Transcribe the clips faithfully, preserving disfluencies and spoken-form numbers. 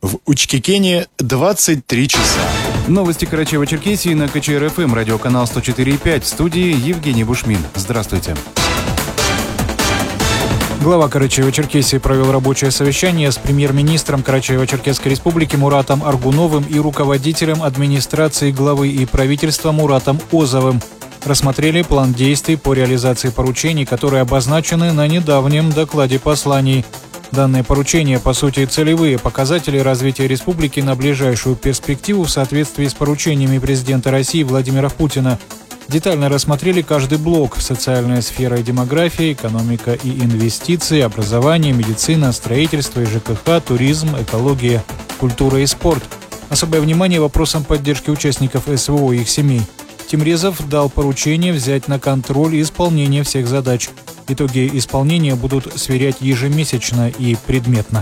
В Учкекене двадцать три часа. Новости Карачаево-Черкесии на КЧР-ФМ, радиоканал сто четыре и пять. В студии Евгений Бушмин. Здравствуйте. Глава Карачаево-Черкесии провел рабочее совещание с премьер-министром Карачаево-Черкесской республики Муратом Аргуновым и руководителем администрации главы и правительства Муратом Озовым. Рассмотрели план действий по реализации поручений, которые обозначены на недавнем докладе посланий. Данные поручения, по сути, целевые показатели развития республики на ближайшую перспективу в соответствии с поручениями президента России Владимира Путина. Детально рассмотрели каждый блок: социальная сфера и демография, экономика и инвестиции, образование, медицина, строительство и ЖКХ, туризм, экология, культура и спорт. Особое внимание вопросам поддержки участников СВО и их семей. Тимрезов дал поручение взять на контроль исполнение всех задач. Итоги исполнения будут сверять ежемесячно и предметно.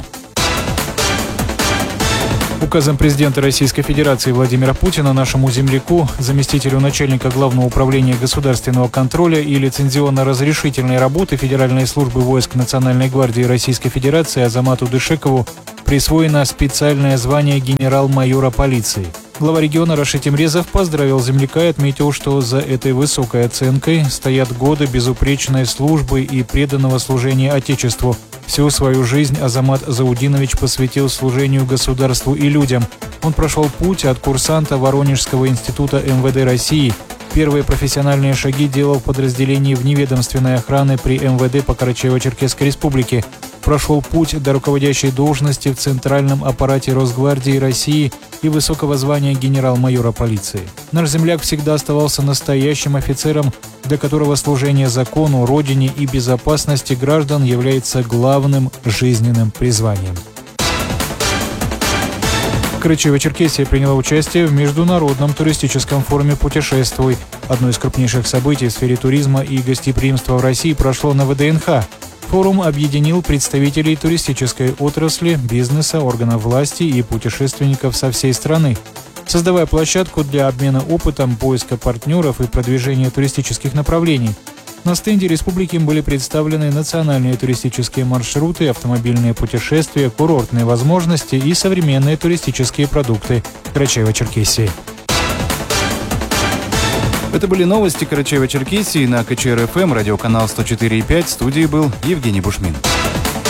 Указом президента Российской Федерации Владимира Путина нашему земляку, заместителю начальника Главного управления государственного контроля и лицензионно-разрешительной работы Федеральной службы войск Национальной гвардии Российской Федерации Азамату Дышекову присвоено специальное звание генерал-майора полиции. Глава региона Рашид Тимрезов поздравил земляка и отметил, что за этой высокой оценкой стоят годы безупречной службы и преданного служения Отечеству. Всю свою жизнь Азамат Заудинович посвятил служению государству и людям. Он прошел путь от курсанта Воронежского института эм вэ дэ России. Первые профессиональные шаги делал в подразделении вневедомственной охраны при эм вэ дэ по Карачаево-Черкесской республике. Прошел путь до руководящей должности в Центральном аппарате Росгвардии России и высокого звания генерал-майора полиции. Наш земляк всегда оставался настоящим офицером, для которого служение закону, родине и безопасности граждан является главным жизненным призванием. Карачаево-Черкесия приняла участие в Международном туристическом форуме «Путешествуй». Одно из крупнейших событий в сфере туризма и гостеприимства в России прошло на вэ дэ эн ха. Форум объединил представителей туристической отрасли, бизнеса, органов власти и путешественников со всей страны, создавая площадку для обмена опытом, поиска партнеров и продвижения туристических направлений. На стенде республики были представлены национальные туристические маршруты, автомобильные путешествия, курортные возможности и современные туристические продукты Карачаево-Черкесии. Это были новости Карачаево-Черкесии на КЧР-ФМ, радиоканал сто четыре и пять. В студии был Евгений Бушмин.